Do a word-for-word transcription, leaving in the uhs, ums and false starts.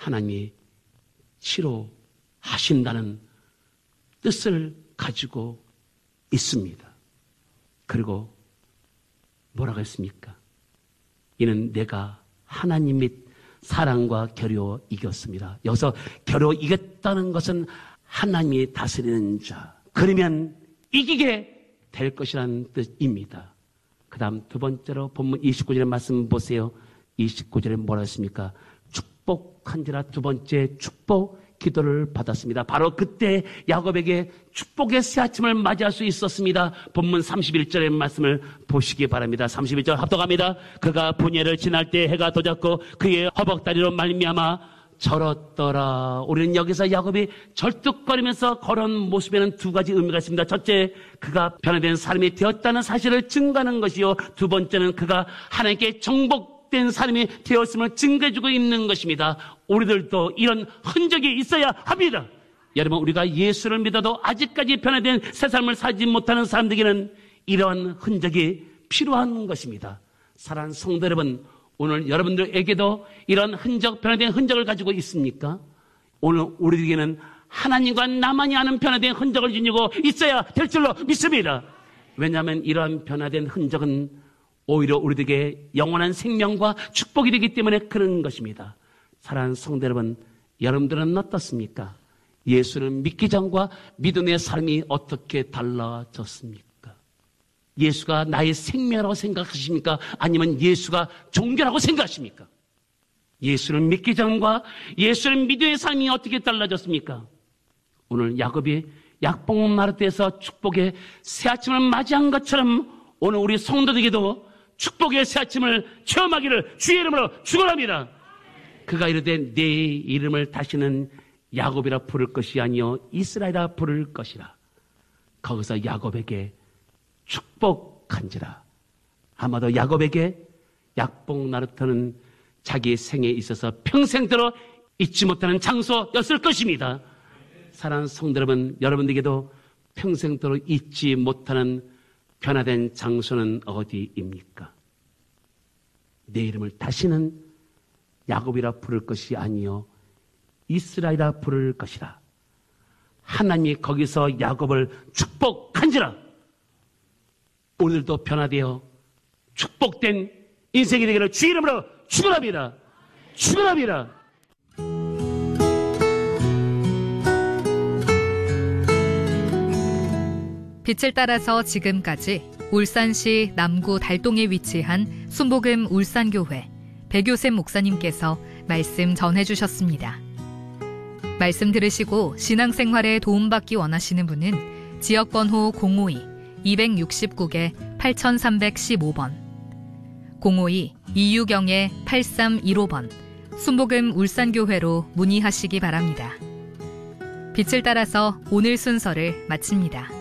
하나님이 치료하신다는 뜻을 가지고 있습니다. 그리고 뭐라고 했습니까? 이는 내가 하나님 및 사랑과 결여 이겼습니다. 여기서 결여 이겼다는 것은 하나님이 다스리는 자, 그러면 이기게 될 것이라는 뜻입니다. 그 다음 두 번째로 본문 이십구 절의 말씀 보세요. 이십구 절에 뭐라 했습니까? 축복한지라 두 번째 축복 기도를 받았습니다. 바로 그때 야곱에게 축복의 새 아침을 맞이할 수 있었습니다. 본문 삼십일 절의 말씀을 보시기 바랍니다. 삼십일 절 합독합니다. 그가 분예를 지날 때 해가 돋았고 그의 허벅다리로 말미암아 절었더라. 우리는 여기서 야곱이 절뚝거리면서 걸은 모습에는 두 가지 의미가 있습니다. 첫째, 그가 변화된 사람이 되었다는 사실을 증거하는 것이요, 두 번째는 그가 하나님께 정복된 사람이 되었음을 증거해주고 있는 것입니다. 우리들도 이런 흔적이 있어야 합니다. 여러분, 우리가 예수를 믿어도 아직까지 변화된 새 삶을 살지 못하는 사람들에게는 이러한 흔적이 필요한 것입니다. 사랑하는 성도 여러분, 오늘 여러분들에게도 이런 흔적, 변화된 흔적을 가지고 있습니까? 오늘 우리에게는 하나님과 나만이 아는 변화된 흔적을 지니고 있어야 될 줄로 믿습니다. 왜냐하면 이러한 변화된 흔적은 오히려 우리에게 영원한 생명과 축복이 되기 때문에 그런 것입니다. 사랑하는 성도 여러분, 여러분들은 어떻습니까? 예수를 믿기 전과 믿음의 삶이 어떻게 달라졌습니까? 예수가 나의 생명이라고 생각하십니까? 아니면 예수가 종교라고 생각하십니까? 예수를 믿기 전과 예수를 믿음의 삶이 어떻게 달라졌습니까? 오늘 야곱이 약봉 마르트에서 축복의 새 아침을 맞이한 것처럼 오늘 우리 성도들에게도 축복의 새 아침을 체험하기를 주의 이름으로 축원합니다. 그가 이르되 내 이름을 다시는 야곱이라 부를 것이 아니요 이스라엘이라 부를 것이라. 거기서 야곱에게 축복한지라. 아마도 야곱에게 약봉 나루터는 자기 생에 있어서 평생도록 잊지 못하는 장소였을 것입니다. 사랑하는 성도 여러분, 여러분들에게도 평생도록 잊지 못하는 변화된 장소는 어디입니까? 내 이름을 다시는 야곱이라 부를 것이 아니요 이스라엘이라 부를 것이라. 하나님이 거기서 야곱을 축복한지라. 오늘도 변화되어 축복된 인생이 되기를 주의 이름으로 축원합니다. 축원합니다. 빛을 따라서 지금까지 울산시 남구 달동에 위치한 순복음 울산교회 백요셉 목사님께서 말씀 전해주셨습니다. 말씀 들으시고 신앙생활에 도움받기 원하시는 분은 지역번호 공오이 이육구 개 팔삼일오 번, 공오이 이유경 팔삼일오 번 순복음 울산교회로 문의하시기 바랍니다. 빛을 따라서 오늘 순서를 마칩니다.